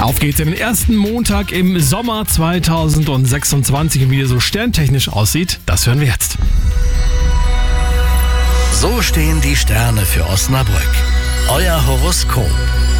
Auf geht's in den ersten Montag im Sommer 2026 und wie er so sterntechnisch aussieht, das hören wir jetzt. So stehen die Sterne für Osnabrück. Euer Horoskop.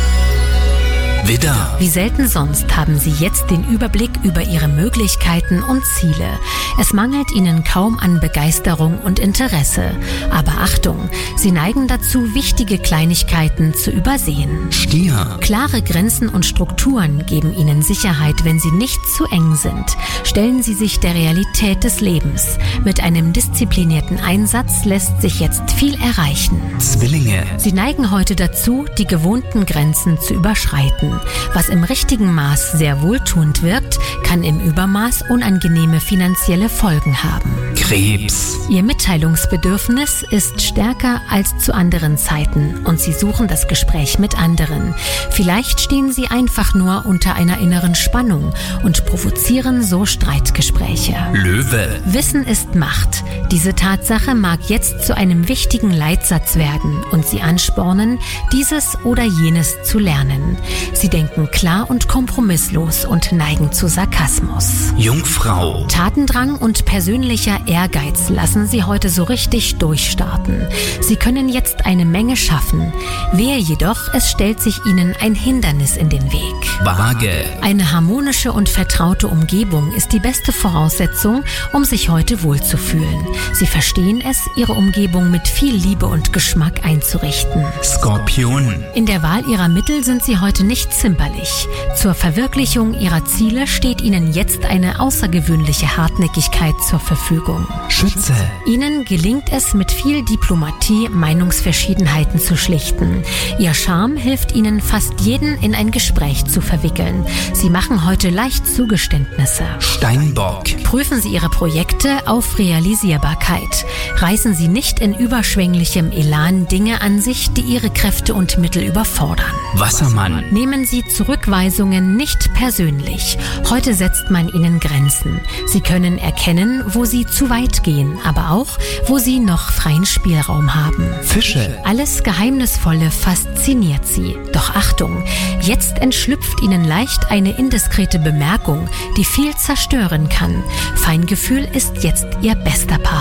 Widder. Wie selten sonst haben Sie jetzt den Überblick über Ihre Möglichkeiten und Ziele. Es mangelt Ihnen kaum an Begeisterung und Interesse. Aber Achtung, Sie neigen dazu, wichtige Kleinigkeiten zu übersehen. Stier. Klare Grenzen und Strukturen geben Ihnen Sicherheit, wenn sie nicht zu eng sind. Stellen Sie sich der Realität des Lebens. Mit einem disziplinierten Einsatz lässt sich jetzt viel erreichen. Zwillinge. Sie neigen heute dazu, die gewohnten Grenzen zu überschreiten. Was im richtigen Maß sehr wohltuend wirkt, kann im Übermaß unangenehme finanzielle Folgen haben. Krebs. Ihr Mitteilungsbedürfnis ist stärker als zu anderen Zeiten und Sie suchen das Gespräch mit anderen. Vielleicht stehen Sie einfach nur unter einer inneren Spannung und provozieren so Streitgespräche. Löwe. Wissen ist Macht. Diese Tatsache mag jetzt zu einem wichtigen Leitsatz werden und Sie anspornen, dieses oder jenes zu lernen. Sie denken klar und kompromisslos und neigen zu Sarkasmus. Jungfrau. Tatendrang und persönlicher Ehrgeiz lassen Sie heute so richtig durchstarten. Sie können jetzt eine Menge schaffen. Wehe jedoch, es stellt sich Ihnen ein Hindernis in den Weg. Waage. Eine harmonische und vertraute Umgebung ist die beste Voraussetzung, um sich heute wohlzufühlen. Sie verstehen es, Ihre Umgebung mit viel Liebe und Geschmack einzurichten. Skorpion. In der Wahl Ihrer Mittel sind Sie heute nicht zimperlich. Zur Verwirklichung Ihrer Ziele steht Ihnen jetzt eine außergewöhnliche Hartnäckigkeit zur Verfügung. Schütze. Ihnen gelingt es mit viel Diplomatie, Meinungsverschiedenheiten zu schlichten. Ihr Charme hilft Ihnen fast jeden in ein Gespräch zu verwickeln. Sie machen heute leicht Zugeständnisse. Steinbock. Prüfen Sie Ihre Projekte auf Realisierbarkeit. Reißen Sie nicht in überschwänglichem Elan Dinge an sich, die Ihre Kräfte und Mittel überfordern. Wassermann. Nehmen Sie Zurückweisungen nicht persönlich. Heute setzt man Ihnen Grenzen. Sie können erkennen, wo Sie zu weit gehen, aber auch, wo Sie noch freien Spielraum haben. Fische. Alles Geheimnisvolle fasziniert Sie. Doch Achtung, jetzt entschlüpft Ihnen leicht eine indiskrete Bemerkung, die viel zerstören kann. Feingefühl ist jetzt Ihr bester Partner.